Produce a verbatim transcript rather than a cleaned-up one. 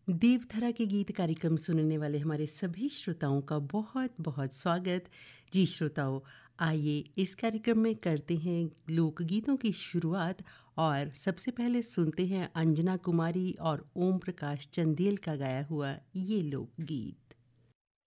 देवधरा के गीत कार्यक्रम सुनने वाले हमारे सभी श्रोताओं का बहुत बहुत स्वागत। जी श्रोताओं, आइए इस कार्यक्रम में करते हैं लोकगीतों की शुरुआत और सबसे पहले सुनते हैं अंजना कुमारी और ओम प्रकाश चंदेल का गाया हुआ ये लोकगीत।